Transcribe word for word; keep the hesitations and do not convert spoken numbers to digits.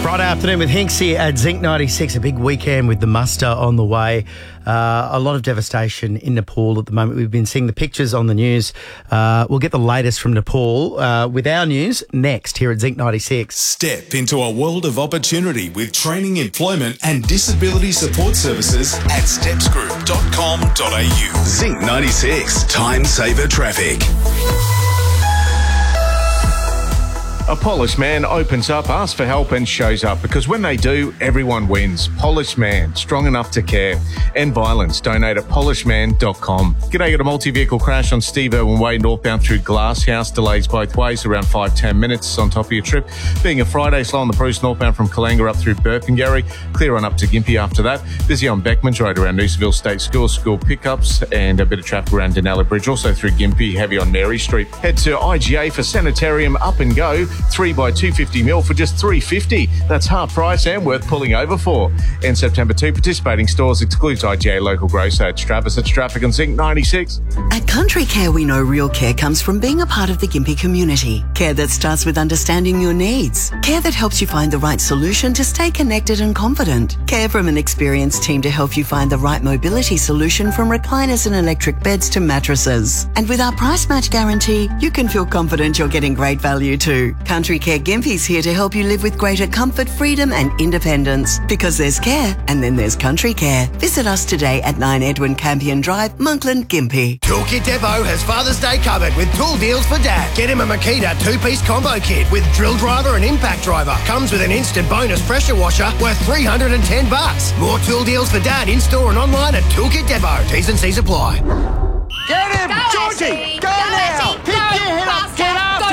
Friday afternoon with Hinksy at Zinc ninety-six. A big weekend with the muster on the way. Uh, a lot of devastation in Nepal at the moment. We've been seeing the pictures on the news. Uh, we'll get the latest from Nepal uh, with our news next here at Zinc ninety-six. Step into a world of opportunity with training, employment and disability support services at steps group dot com dot a u. Zinc ninety-six, time saver traffic. A polished man opens up, asks for help and shows up, because when they do, everyone wins. Polished Man, strong enough to care. End violence. Donate at polished man dot com. G'day, got a multi-vehicle crash on Steve Irwin Way northbound through Glasshouse. Delays both ways, around five to ten minutes on top of your trip. Being a Friday, slow on the Bruce northbound from Kalanga up through Burpengary. Clear on up to Gympie after that. Busy on Beckman's Road around Noosaville State School, school pickups, and a bit of traffic around Denella Bridge. Also through Gympie, heavy on Mary Street. Head to I G A for Sanitarium Up and Go. Three by two hundred fifty mil for just three dollars fifty. That's half price and worth pulling over for. And September second, participating stores excludes I G A local grocer. It's Travis, it's traffic on Zinc ninety-six. At Country Care, we know real care comes from being a part of the Gympie community. Care that starts with understanding your needs. Care that helps you find the right solution to stay connected and confident. Care from an experienced team to help you find the right mobility solution, from recliners and electric beds to mattresses. And with our price match guarantee, you can feel confident you're getting great value too. Country Care Gympie's here to help you live with greater comfort, freedom and independence. Because there's care, and then there's Country Care. Visit us today at nine Edwin Campion Drive, Monkland, Gympie. Toolkit Depot has Father's Day covered with tool deals for Dad. Get him a Makita two-piece combo kit with drill driver and impact driver. Comes with an instant bonus pressure washer worth three hundred ten bucks. More tool deals for Dad in-store and online at Toolkit Depot. T's and C's apply. Get him! Go, Georgie! Ashley! Go, Go, now! Ashley! Pick Go, your head up! faster! Get up!